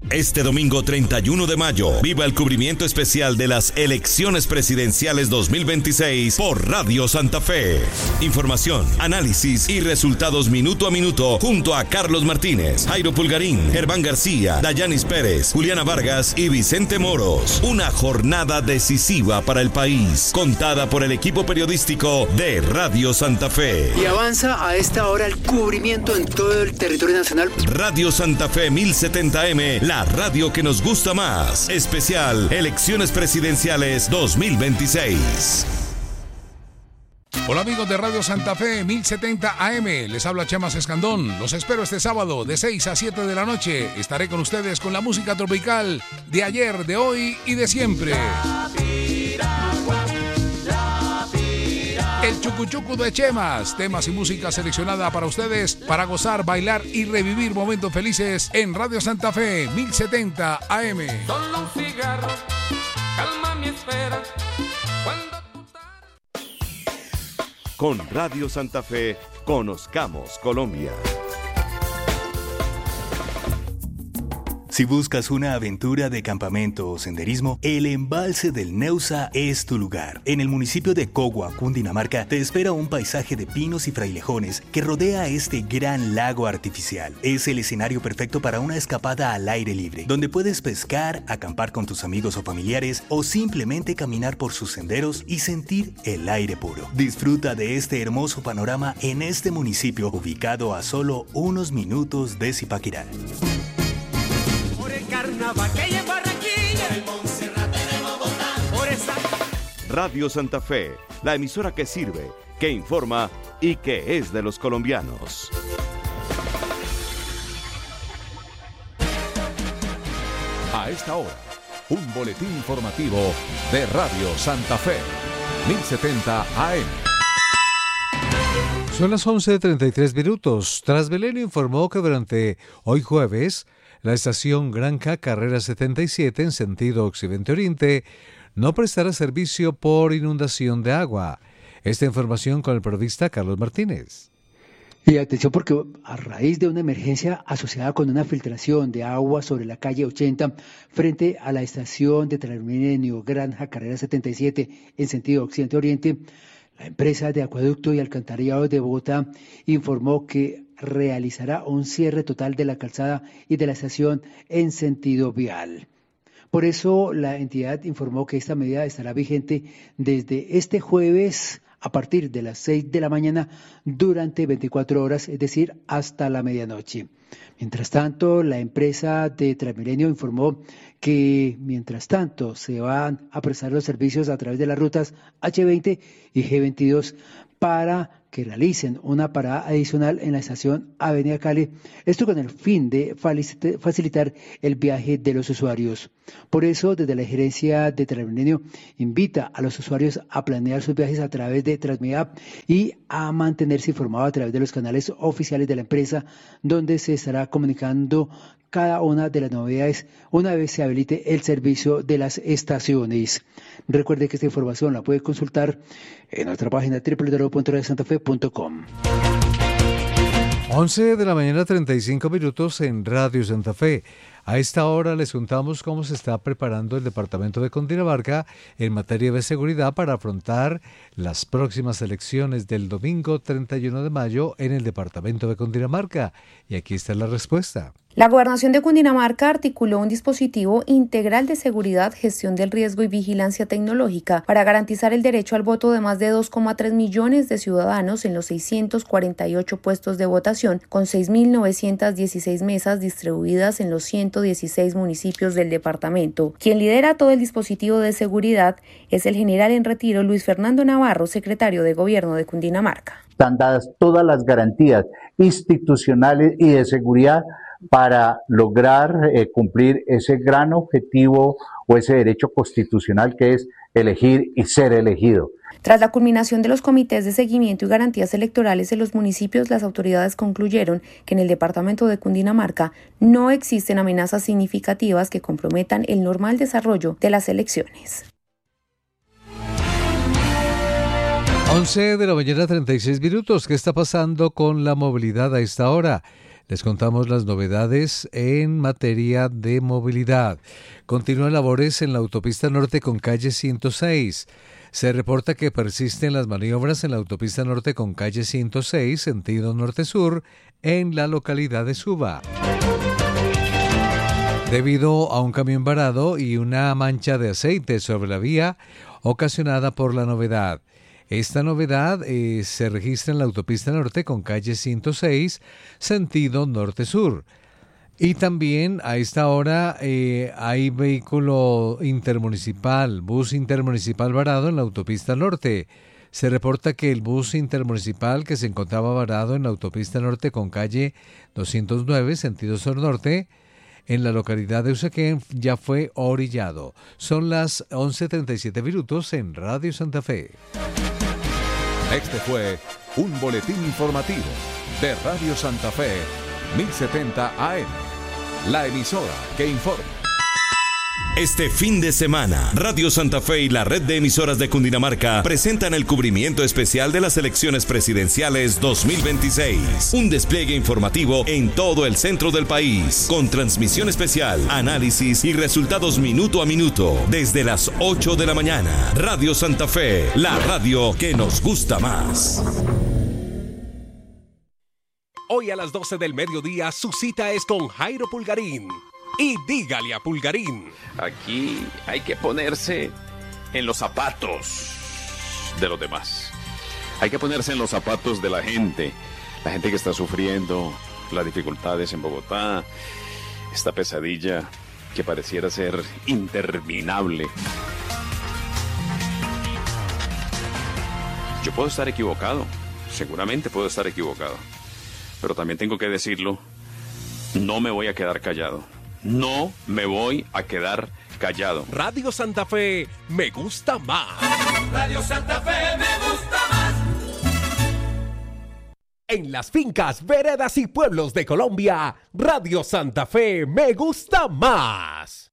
Este domingo 31 de mayo, viva el cubrimiento especial de las elecciones presidenciales 2026 por Radio Santa Fe. Información, análisis y resultados minuto a minuto junto a Carlos Martínez, Jairo Pulgarín, Germán García, Dayanis Pérez, Juliana Vargas y Vicente Moros. Una jornada decisiva para el país, contada por el equipo periodístico de Radio Santa Fe. Y avanza a esta hora el cubrimiento en todo el territorio nacional. Radio Santa Fe 1070M, la radio que nos gusta más. Especial Elecciones Presidenciales 2026. Hola amigos de Radio Santa Fe 1070 AM, les habla Chemas Escandón. Los espero este sábado de 6 a 7 de la noche. Estaré con ustedes con la música tropical de ayer, de hoy y de siempre. El Chucuchucu de Chemas, temas y música seleccionada para ustedes para gozar, bailar y revivir momentos felices en Radio Santa Fe 1070 AM. Solo un cigarro, calma mi espera. Con Radio Santa Fe, conozcamos Colombia. Si buscas una aventura de campamento o senderismo, el embalse del Neusa es tu lugar. En el municipio de Cogua, Cundinamarca, te espera un paisaje de pinos y frailejones que rodea este gran lago artificial. Es el escenario perfecto para una escapada al aire libre, donde puedes pescar, acampar con tus amigos o familiares o simplemente caminar por sus senderos y sentir el aire puro. Disfruta de este hermoso panorama en este municipio ubicado a solo unos minutos de Zipaquirá. Radio Santa Fe, la emisora que sirve, que informa y que es de los colombianos. A esta hora, un boletín informativo de Radio Santa Fe, 1070 AM. Son las 11:33. Transmilenio informó que durante hoy jueves, la estación Granja Carrera 77 en sentido occidente-oriente no prestará servicio por inundación de agua. Esta información con el periodista Carlos Martínez. Y atención porque a raíz de una emergencia asociada con una filtración de agua sobre la calle 80 frente a la estación de Transmilenio Granja Carrera 77 en sentido occidente-oriente, la empresa de acueducto y alcantarillado de Bogotá informó que realizará un cierre total de la calzada y de la estación en sentido vial. Por eso, la entidad informó que esta medida estará vigente desde este jueves a partir de las 6 de la mañana durante 24 horas, es decir, hasta la medianoche. Mientras tanto, la empresa de Transmilenio informó que mientras tanto se van a prestar los servicios a través de las rutas H20 y G22 para que realicen una parada adicional en la estación Avenida Cali, esto con el fin de facilitar el viaje de los usuarios. Por eso, desde la gerencia de Transmilenio invita a los usuarios a planear sus viajes a través de Transmiapp y a mantenerse informados a través de los canales oficiales de la empresa, donde se estará comunicando cada una de las novedades una vez se habilite el servicio de las estaciones. Recuerde que esta información la puede consultar en nuestra página www.radiosantafe.com. 11:35 en Radio Santa Fe. A esta hora les contamos cómo se está preparando el departamento de Cundinamarca en materia de seguridad para afrontar las próximas elecciones del domingo 31 de mayo en el departamento de Cundinamarca. Y aquí está la respuesta. La Gobernación de Cundinamarca articuló un dispositivo integral de seguridad, gestión del riesgo y vigilancia tecnológica para garantizar el derecho al voto de más de 2,3 millones de ciudadanos en los 648 puestos de votación, con 6.916 mesas distribuidas en los 116 municipios del departamento. Quien lidera todo el dispositivo de seguridad es el general en retiro Luis Fernando Navarro, secretario de Gobierno de Cundinamarca. Están dadas todas las garantías institucionales y de seguridad para lograr cumplir ese gran objetivo o ese derecho constitucional que es elegir y ser elegido. Tras la culminación de los comités de seguimiento y garantías electorales en los municipios, las autoridades concluyeron que en el departamento de Cundinamarca no existen amenazas significativas que comprometan el normal desarrollo de las elecciones. 11:36. ¿Qué está pasando con la movilidad a esta hora? les contamos las novedades en materia de movilidad. Continúan labores en la autopista norte con calle 106. Se reporta que persisten las maniobras en la autopista norte con calle 106, sentido norte-sur, en la localidad de Suba, debido a un camión varado y una mancha de aceite sobre la vía ocasionada por la novedad. Esta novedad se registra en la autopista norte con calle 106, sentido norte-sur. Y también a esta hora hay vehículo intermunicipal, bus intermunicipal varado en la autopista norte. Se reporta que el bus intermunicipal que se encontraba varado en la autopista norte con calle 209, sentido sur-norte, en la localidad de Usaquén, ya fue orillado. Son las 11:37 minutos en Radio Santa Fe. Este fue un boletín informativo de Radio Santa Fe, 1070 AM, la emisora que informa. Este fin de semana, Radio Santa Fe y la red de emisoras de Cundinamarca presentan el cubrimiento especial de las elecciones presidenciales 2026. Un despliegue informativo en todo el centro del país, con transmisión especial, análisis y resultados minuto a minuto, desde las 8 de la mañana. Radio Santa Fe, la radio que nos gusta más. Hoy a las 12 del mediodía su cita es con Jairo Pulgarín. Y dígale a Pulgarín. Aquí hay que ponerse en los zapatos de los demás. Hay que ponerse en los zapatos de la gente que está sufriendo las dificultades en Bogotá, esta pesadilla que pareciera ser interminable. Yo puedo estar equivocado, seguramente puedo estar equivocado, pero también tengo que decirlo, no me voy a quedar callado. No me voy a quedar callado. Radio Santa Fe me gusta más. Radio Santa Fe me gusta más. En las fincas, veredas y pueblos de Colombia, Radio Santa Fe me gusta más.